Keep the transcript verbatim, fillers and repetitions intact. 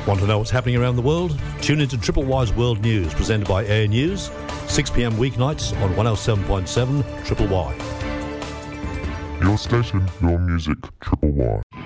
Want to know what's happening around the world? Tune into Triple Y's World News, presented by Air News, six p m weeknights on one oh seven point seven Triple Y. Your station, your music, Triple Y.